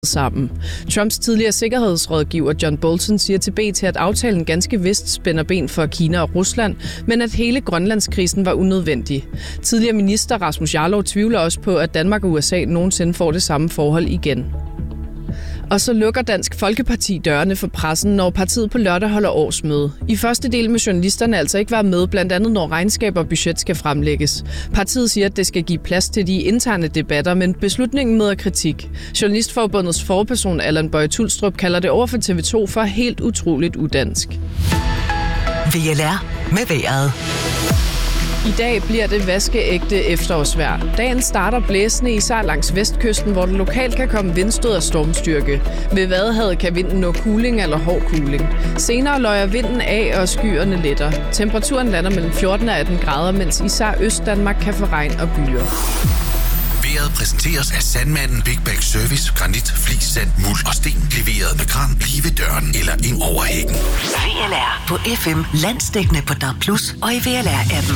sammen. Trumps tidligere sikkerhedsrådgiver John Bolton siger til BT, at aftalen ganske vist spænder ben for Kina og Rusland, men at hele Grønlandskrisen var unødvendig. Tidligere minister Rasmus Jarlov tvivler også på, at Danmark og USA nogensinde får det samme forhold igen. Og så lukker Dansk Folkeparti dørene for pressen, når partiet på lørdag holder årsmøde. I første del må journalisterne altså ikke være med, blandt andet når regnskab og budget skal fremlægges. Partiet siger, at det skal give plads til de interne debatter, men beslutningen møder kritik. Journalistforbundets forperson Allan Boye Tulstrup kalder det over for TV2 for helt utroligt udansk. VLR med vejret. I dag bliver det vaskeægte efterårsvejr. Dagen starter blæsende især langs vestkysten, hvor det lokalt kan komme vindstød og stormstyrke. Ved Vadehavet kan vinden nå kuling eller hård kuling. Senere løjer vinden af, og skyerne letter. Temperaturen lander mellem 14 og 18 grader, mens især Østdanmark kan få regn og byer. Vejret præsenteres af Sandmanden Big Bag Service. Granit, flis, sand, muld og sten. Leveret med kran lige ved døren eller ind over hækken. VLR på FM, landsdækkende på DAB+ og i VLR-appen.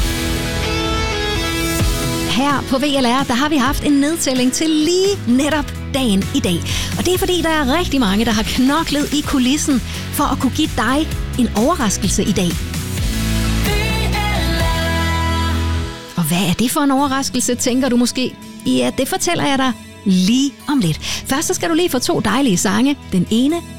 Her på VLR, der har vi haft en nedtælling til lige netop dagen i dag. Og det er fordi, der er rigtig mange, der har knoklet i kulissen for at kunne give dig en overraskelse i dag. Og hvad er det for en overraskelse, tænker du måske? Ja, det fortæller jeg dig lige om lidt. Først så skal du lige få 2 dejlige sange. Den ene